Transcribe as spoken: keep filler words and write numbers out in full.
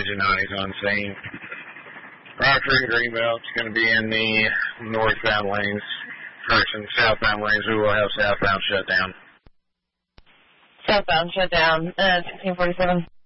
Engine ninety's on scene. Rockford and Greenbelt's going to be in the northbound lanes. Correction, southbound lanes. We will have southbound shut down. Southbound shut down. Uh, sixteen forty-seven.